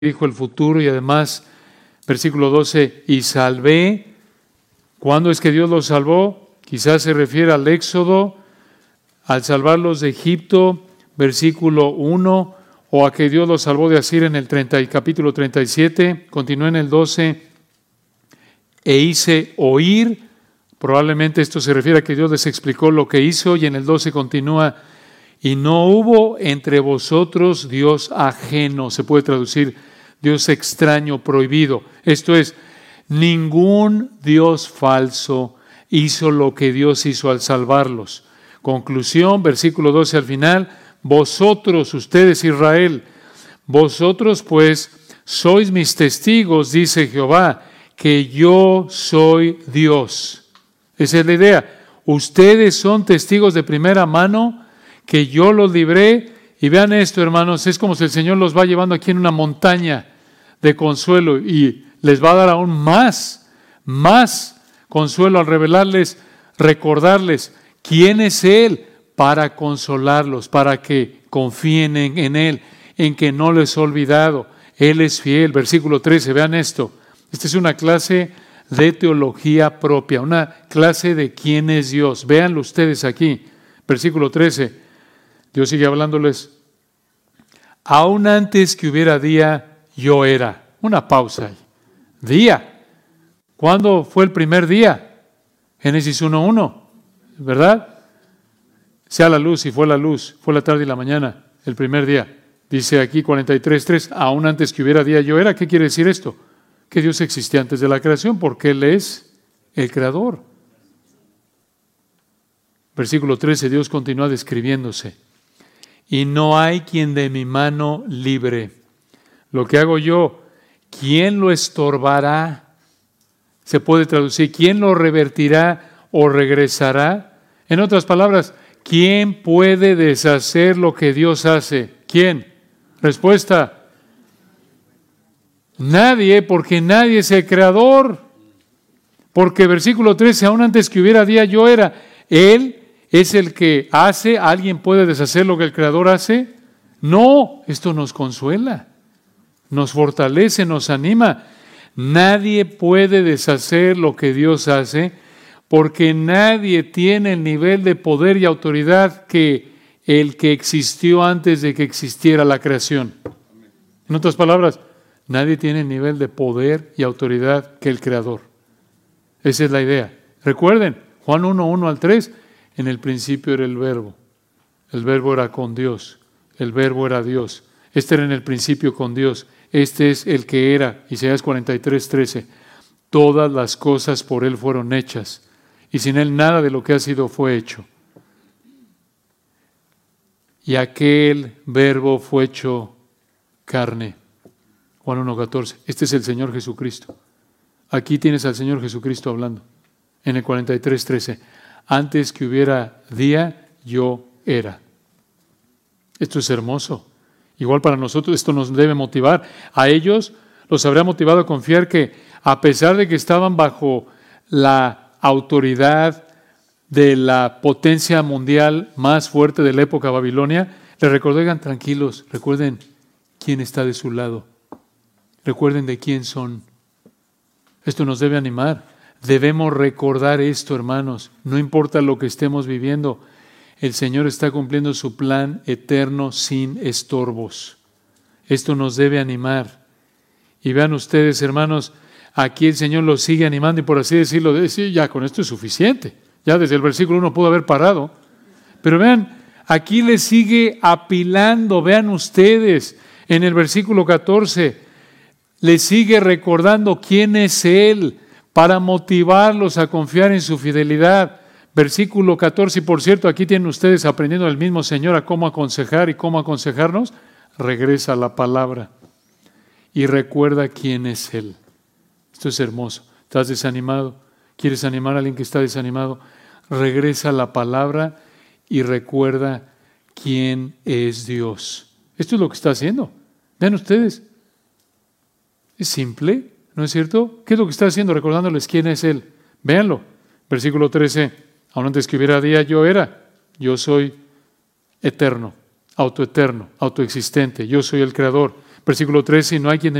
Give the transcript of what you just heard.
dijo el futuro y además, versículo 12, y salvé. ¿Cuándo es que Dios los salvó? Quizás se refiere al Éxodo, al salvarlos de Egipto, versículo 1, o a que Dios los salvó de Asiria en el capítulo 37. Continúa en el 12, e hice oír. Probablemente esto se refiere a que Dios les explicó lo que hizo, y en el 12 continúa, y no hubo entre vosotros Dios ajeno. Se puede traducir Dios extraño, prohibido. Esto es, ningún Dios falso hizo lo que Dios hizo al salvarlos. Conclusión, versículo 12 al final, vosotros, ustedes Israel, vosotros pues sois mis testigos, dice Jehová, que yo soy Dios. Esa es la idea. Ustedes son testigos de primera mano que yo los libré. Y vean esto, hermanos, es como si el Señor los va llevando aquí en una montaña de consuelo y les va a dar aún más consuelo al revelarles, recordarles quién es Él, para consolarlos, para que confíen en Él, en que no les ha olvidado. Él es fiel. Versículo 13, vean esto. Esta es una clase de teología propia, una clase de quién es Dios. Véanlo ustedes aquí. Versículo 13, Dios sigue hablándoles. Aún antes que hubiera día, yo era. Una pausa ahí. Día. ¿Cuándo fue el primer día? Génesis 1:1, ¿verdad? Sea la luz, y fue la luz, fue la tarde y la mañana, el primer día. Dice aquí 43:3, aún antes que hubiera día, yo era. ¿Qué quiere decir esto? Que Dios existía antes de la creación, porque Él es el creador. Versículo 13, Dios continúa describiéndose. Y no hay quien de mi mano libre. Lo que hago yo, ¿quién lo estorbará? Se puede traducir, ¿quién lo revertirá o regresará? En otras palabras, ¿quién puede deshacer lo que Dios hace? ¿Quién? Respuesta, nadie, porque nadie es el creador. Porque versículo 13, aún antes que hubiera día, yo era. Él es el que hace. ¿Alguien puede deshacer lo que el creador hace? No, esto nos consuela, nos fortalece, nos anima. Nadie puede deshacer lo que Dios hace, porque nadie tiene el nivel de poder y autoridad que el que existió antes de que existiera la creación. En otras palabras, nadie tiene el nivel de poder y autoridad que el Creador. Esa es la idea. Recuerden, Juan 1:1 al 3, en el principio era el Verbo era con Dios, el Verbo era Dios. Este era en el principio con Dios. Este es el que era, Isaías 43:13. Todas las cosas por Él fueron hechas, y sin Él nada de lo que ha sido fue hecho. Y aquel Verbo fue hecho carne. Juan 1:14. Este es el Señor Jesucristo. Aquí tienes al Señor Jesucristo hablando. En el 43:13. Antes que hubiera día, yo era. Esto es hermoso. Igual para nosotros esto nos debe motivar. A ellos los habría motivado a confiar que, a pesar de que estaban bajo la autoridad de la potencia mundial más fuerte de la época babilonia, les recordó, oigan, tranquilos, recuerden quién está de su lado. Recuerden de quién son. Esto nos debe animar. Debemos recordar esto, hermanos. No importa lo que estemos viviendo, el Señor está cumpliendo su plan eterno sin estorbos. Esto nos debe animar. Y vean ustedes, hermanos, aquí el Señor los sigue animando y, por así decirlo, decir, ya con esto es suficiente. Ya desde el versículo 1 pudo haber parado. Pero vean, aquí le sigue apilando. Vean ustedes, en el versículo 14, le sigue recordando quién es Él, para motivarlos a confiar en su fidelidad. Versículo 14, y por cierto, aquí tienen ustedes aprendiendo del mismo Señor a cómo aconsejar y cómo aconsejarnos. Regresa a la palabra y recuerda quién es Él. Esto es hermoso. ¿Estás desanimado? ¿Quieres animar a alguien que está desanimado? Regresa a la palabra y recuerda quién es Dios. Esto es lo que está haciendo. Vean ustedes. Es simple, ¿no es cierto? ¿Qué es lo que está haciendo? Recordándoles quién es Él. Véanlo. Versículo 13. Aún antes que hubiera día, yo era. Yo soy eterno, autoeterno, autoexistente. Yo soy el Creador. Versículo 13, no hay quien